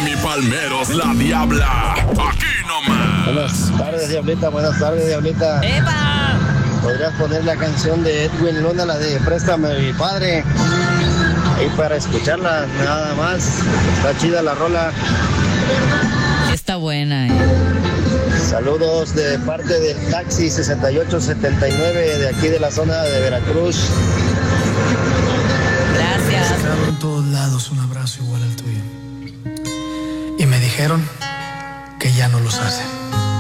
Mami Palmeros, la Diabla. Aquí nomás. Buenas tardes, Diablita. Buenas tardes, Diablita. ¡Epa! ¿Podrías poner la canción de Edwin Luna, la de Préstame a mi padre? Y para escucharla, nada más. Está chida la rola. Está buena, Saludos de parte del taxi 6879 de aquí de la zona de Veracruz. Gracias. Buscaba en todos lados un abrazo igual al tuyo. Y me dijeron que ya no los hacen.